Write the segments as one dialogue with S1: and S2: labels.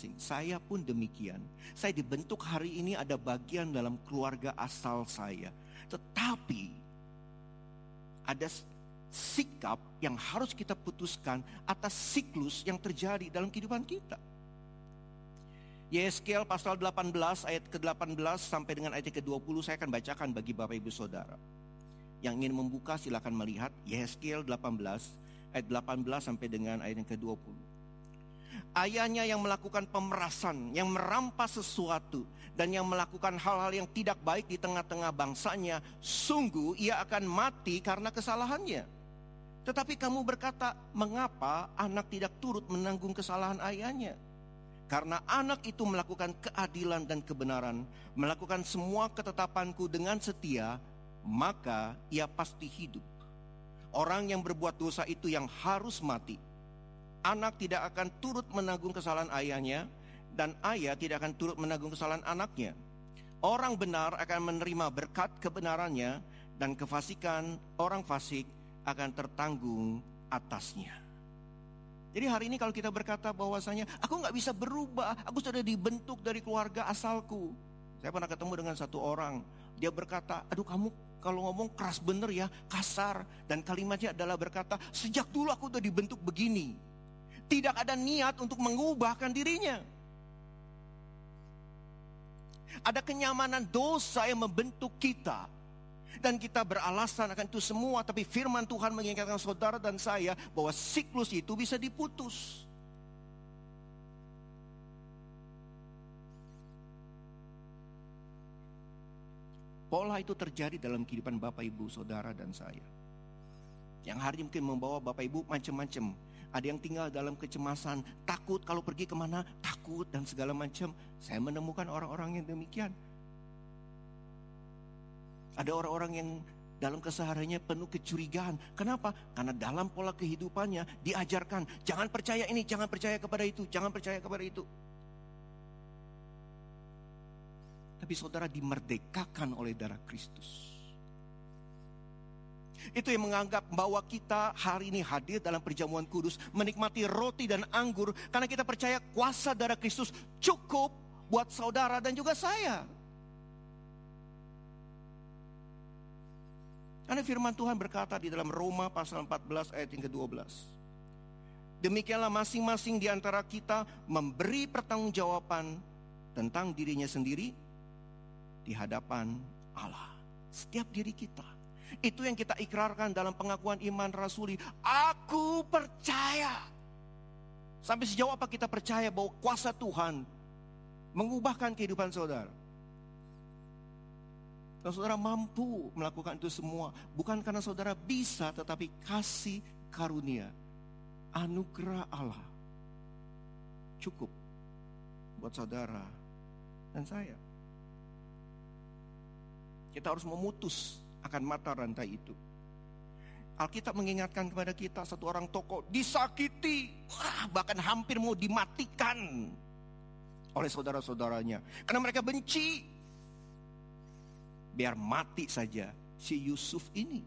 S1: masing-masing. Saya pun demikian. Saya dibentuk hari ini ada bagian dalam keluarga asal saya. Tetapi ada sikap yang harus kita putuskan atas siklus yang terjadi dalam kehidupan kita. Yeskel pasal 18 ayat ke-18 sampai dengan ayat ke-20 saya akan bacakan bagi Bapak Ibu Saudara. Yang ingin membuka silakan melihat Yeskel 18 ayat 18 sampai dengan ayat ke-20. Ayahnya yang melakukan pemerasan, yang merampas sesuatu, dan yang melakukan hal-hal yang tidak baik di tengah-tengah bangsanya, sungguh ia akan mati karena kesalahannya. Tetapi kamu berkata, mengapa anak tidak turut menanggung kesalahan ayahnya? Karena anak itu melakukan keadilan dan kebenaran, melakukan semua ketetapanku dengan setia, maka ia pasti hidup. Orang yang berbuat dosa itu yang harus mati. Anak tidak akan turut menanggung kesalahan ayahnya, dan ayah tidak akan turut menanggung kesalahan anaknya. Orang benar akan menerima berkat kebenarannya, dan kefasikan orang fasik akan tertanggung atasnya. Jadi hari ini kalau kita berkata bahwasanya aku gak bisa berubah, aku sudah dibentuk dari keluarga asalku. Saya pernah ketemu dengan satu orang, dia berkata, aduh kamu kalau ngomong keras bener ya, kasar. Dan kalimatnya adalah berkata, sejak dulu aku udah dibentuk begini. Tidak ada niat untuk mengubahkan dirinya. Ada kenyamanan dosa yang membentuk kita. Dan kita beralasan akan itu semua. Tapi firman Tuhan mengingatkan saudara dan saya bahwa siklus itu bisa diputus. Pola itu terjadi dalam kehidupan Bapak Ibu, Saudara dan saya. Yang hari ini mungkin membawa Bapak Ibu macam-macam. Ada yang tinggal dalam kecemasan, takut kalau pergi kemana, takut dan segala macam. Saya menemukan orang-orang yang demikian. Ada orang-orang yang dalam kesehariannya penuh kecurigaan. Kenapa? Karena dalam pola kehidupannya diajarkan, jangan percaya ini, jangan percaya kepada itu, jangan percaya kepada itu. Tapi saudara dimerdekakan oleh darah Kristus. Itu yang menganggap bahwa kita hari ini hadir dalam perjamuan kudus, menikmati roti dan anggur, karena kita percaya kuasa darah Kristus cukup buat saudara dan juga saya. Karena firman Tuhan berkata di dalam Roma pasal 14 ayat yang ke-12. Demikianlah masing-masing di antara kita memberi pertanggungjawaban tentang dirinya sendiri di hadapan Allah. Setiap diri kita. Itu yang kita ikrarkan dalam pengakuan iman rasuli. Aku percaya. Sampai sejauh apa kita percaya bahwa kuasa Tuhan mengubahkan kehidupan saudara. Dan saudara mampu melakukan itu semua. Bukan karena saudara bisa, tetapi kasih karunia, anugerah Allah cukup buat saudara dan saya. Kita harus memutus akan mata rantai itu. Alkitab mengingatkan kepada kita satu orang tokoh disakiti, bahkan hampir mau dimatikan oleh saudara-saudaranya karena mereka benci. Biar mati saja si Yusuf ini.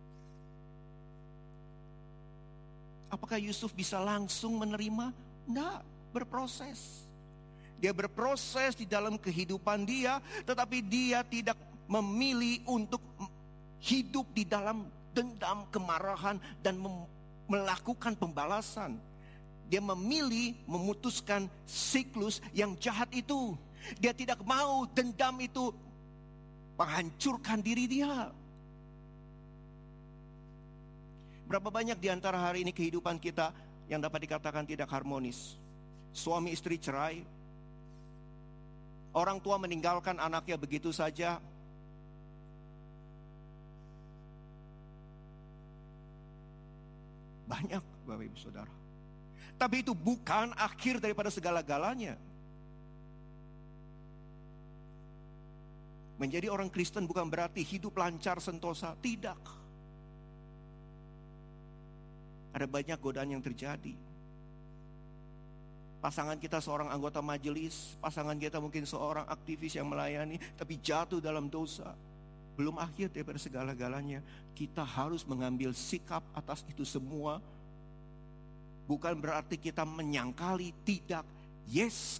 S1: Apakah Yusuf bisa langsung menerima? Enggak, berproses. Dia berproses di dalam kehidupan dia, tetapi dia tidak memilih untuk hidup di dalam dendam, kemarahan, dan melakukan pembalasan. Dia memilih memutuskan siklus yang jahat itu. Dia tidak mau dendam itu menghancurkan diri dia. Berapa banyak di antara hari ini kehidupan kita yang dapat dikatakan tidak harmonis. Suami istri cerai. Orang tua meninggalkan anaknya begitu saja. Banyak Bapak Ibu Saudara. Tapi itu bukan akhir daripada segala-galanya. Menjadi orang Kristen bukan berarti hidup lancar sentosa. Tidak. Ada banyak godaan yang terjadi. Pasangan kita seorang anggota majelis, pasangan kita mungkin seorang aktivis yang melayani, tapi jatuh dalam dosa. Belum akhir daripada segala-galanya. Kita harus mengambil sikap atas itu semua. Bukan berarti kita menyangkali, tidak. Yes,